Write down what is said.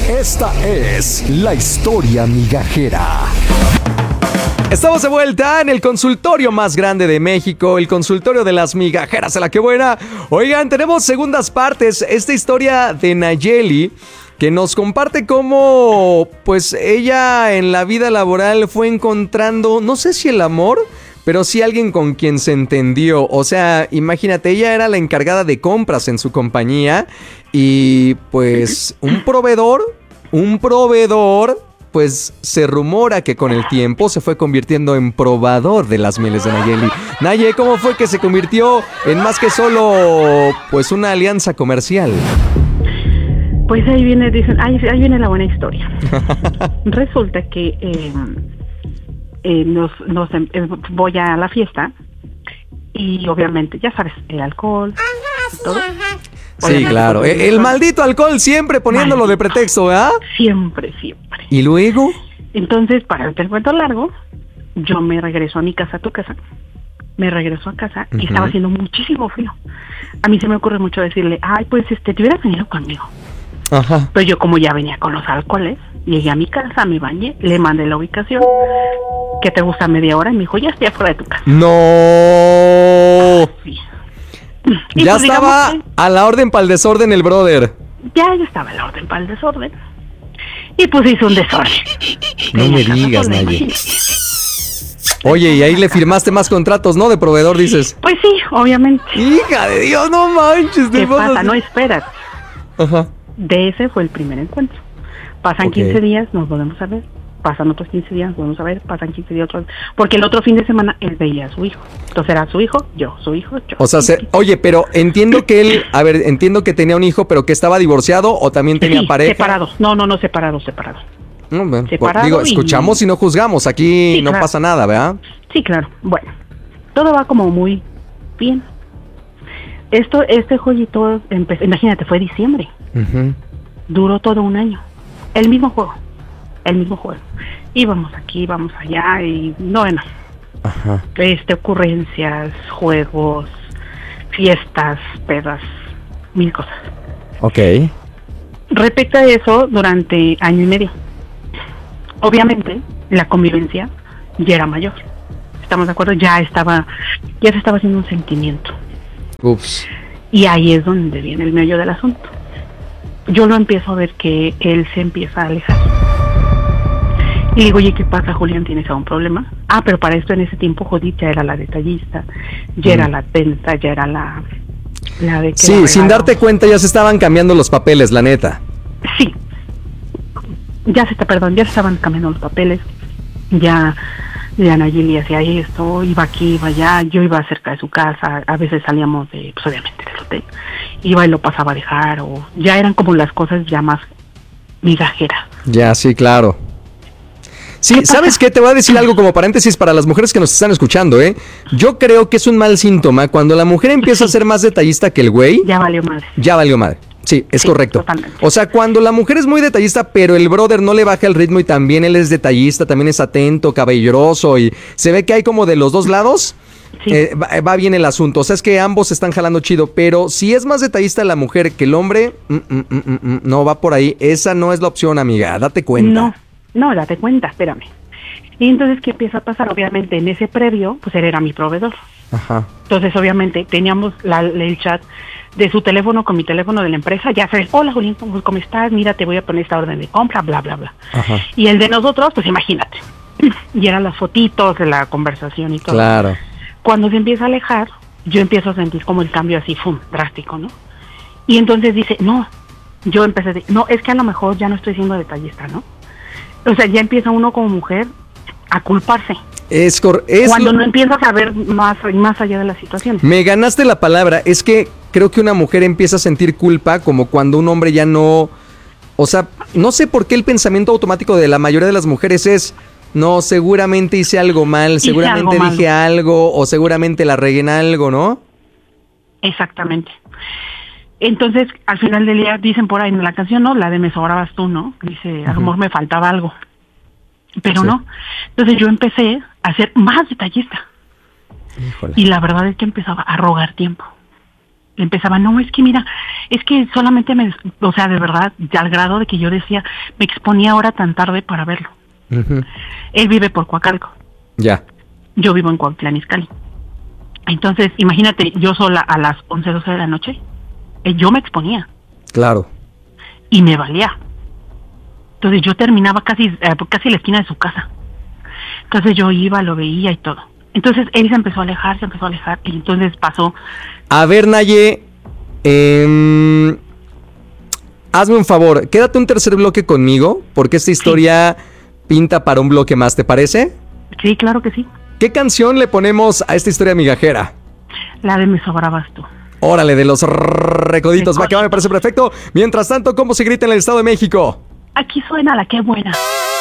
Esta es la historia migajera. Estamos de vuelta en el consultorio más grande de México, el consultorio de las migajeras. ¡A la que buena! Oigan, tenemos segundas partes. Esta historia de Nayeli, que nos comparte cómo, pues, ella en la vida laboral fue encontrando, no sé si el amor, pero sí alguien con quien se entendió. O sea, imagínate, ella era la encargada de compras en su compañía y, pues, un proveedor, pues se rumora que con el tiempo se fue convirtiendo en probador de las mieles de Nayeli. Naye, ¿cómo fue que se convirtió en más que solo, pues, una alianza comercial? Pues ahí viene, dicen, ahí viene la buena historia. Resulta que voy a la fiesta y obviamente, ya sabes, el alcohol, todo. Sí, claro. El maldito alcohol siempre poniéndolo de pretexto, ¿verdad? Siempre. ¿Y luego? Entonces, para el cuento largo, yo me regreso a mi casa, a tu casa. Me regreso a casa y estaba haciendo muchísimo frío. A mí se me ocurre mucho decirle, ay, pues te hubieras venido conmigo. Ajá. Pero yo, como ya venía con los alcoholes, llegué a mi casa, me bañé, le mandé la ubicación. ¿Qué te gusta? Media hora. Y me dijo, ya estoy afuera de tu casa. ¡No! Sí. Ya pues, estaba a la orden para el desorden el brother. Ya estaba a la orden para el desorden. Y pues hizo un desorden. No me digas, Naye. Oye, y ahí le firmaste más contratos, ¿no? De proveedor, dices. Pues sí, obviamente. Hija de Dios, no manches. ¿Qué pasa? No, espérate. Ajá. De ese fue el primer encuentro. Pasan 15 días, nos volvemos a ver. Pasan otros 15 días, nos volvemos a ver. Pasan 15 días otros. Porque el otro fin de semana él veía a su hijo. Entonces era su hijo, yo, su hijo, yo. O sea, oye, pero entiendo que él, entiendo que tenía un hijo, pero que estaba divorciado o también tenía pareja. Separados. No, separados. No, bueno, digo, escuchamos y no juzgamos. Aquí sí, no pasa nada, ¿verdad? Sí, claro. Bueno, todo va como muy bien. Este jueguito empezó, imagínate, fue diciembre. Duró todo un año. El mismo juego. Íbamos aquí, íbamos allá y bueno. Ajá. Ocurrencias, juegos, fiestas, pedas, mil cosas. Ok. Repita eso durante año y medio. Obviamente, la convivencia ya era mayor. ¿Estamos de acuerdo? Ya se estaba haciendo un sentimiento. Ups. Y ahí es donde viene el meollo del asunto. Yo lo empiezo a ver que él se empieza a alejar. Y digo, oye, ¿qué pasa, Julián? ¿Tienes algún problema? Ah, pero para esto en ese tiempo Judith ya era la detallista, ya era la atenta, ya era la de que sí, sin darte cuenta ya se estaban cambiando los papeles, la neta. Sí. Ya se estaban cambiando los papeles. Ya Nayeli hacía esto, iba aquí, iba allá, yo iba cerca de su casa, a veces salíamos pues obviamente del hotel, iba y lo pasaba a dejar, o ya eran como las cosas ya más migajeras. Ya, sí, claro. Sí, ¿sabes qué? Te voy a decir algo como paréntesis para las mujeres que nos están escuchando, ¿eh? Yo creo que es un mal síntoma cuando la mujer empieza a ser más detallista que el güey. Ya valió madre. Sí, es correcto. Totalmente. O sea, cuando la mujer es muy detallista, pero el brother no le baja el ritmo y también él es detallista, también es atento, caballeroso y se ve que hay como de los dos lados, sí. Va bien el asunto. O sea, es que ambos están jalando chido, pero si es más detallista la mujer que el hombre, no va por ahí. Esa no es la opción, amiga, date cuenta. No, date cuenta, espérame. Y entonces, ¿qué empieza a pasar? Obviamente, en ese previo, pues él era mi proveedor. Ajá. Entonces, obviamente, teníamos el chat de su teléfono con mi teléfono de la empresa. Ya sabes, hola, Julián, ¿cómo estás? Mira, te voy a poner esta orden de compra, bla, bla, bla. Ajá. Y el de nosotros, pues imagínate. Y eran las fotitos de la conversación y todo. Claro. Cuando se empieza a alejar, yo empiezo a sentir como el cambio así, drástico, ¿no? Y entonces dice, es que a lo mejor ya no estoy siendo detallista, ¿no? O sea, ya empieza uno como mujer a culparse. Cuando no empiezas a ver más allá de las situaciones. Me ganaste la palabra. Es que creo que una mujer empieza a sentir culpa como cuando un hombre ya no... O sea, no sé por qué el pensamiento automático de la mayoría de las mujeres es... No, seguramente hice algo mal, seguramente dije algo o seguramente la regué en algo, ¿no? Exactamente. Entonces, al final del día, dicen por ahí en la canción, ¿no? La de Me sobrabas tú, ¿no? Dice, a lo mejor me faltaba algo. Pero sí. No. Entonces yo empecé a ser más detallista. Híjole. Y la verdad es que empezaba a rogar tiempo. empezaba, no, es que mira, es que solamente o sea, de verdad, ya al grado de que yo decía, me exponía ahora tan tarde para verlo. Ujú. Él vive por Coacalco. Ya. Yo vivo en Cuautitlán Izcalli. Entonces, imagínate, yo sola a las 11, 12 de la noche, yo me exponía Claro. y me valía. Entonces yo terminaba casi la esquina de su casa. Entonces yo iba, lo veía y todo. Entonces él se empezó a alejar, y entonces pasó. A ver, Naye, hazme un favor, quédate un tercer bloque conmigo, porque esta historia pinta para un bloque más, ¿te parece? Sí, claro que sí. ¿Qué canción le ponemos a esta historia migajera? La de Me Sobrabas Tú. Órale, de los recoditos, va que va, me parece perfecto. Mientras tanto, ¿cómo se grita en el Estado de México? Aquí suena la que buena.